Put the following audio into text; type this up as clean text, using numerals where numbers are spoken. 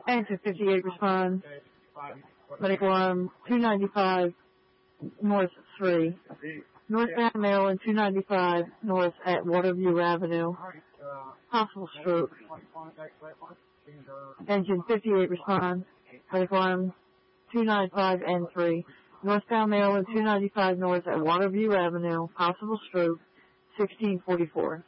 Engine 58 responds. Medical arm 295 north 3. Northbound Maryland 295 north at Waterview Avenue. Possible stroke. Engine 58 responds. Medical arm 295 and 3. Northbound Maryland 295 north at Waterview Avenue. Possible stroke. 1644.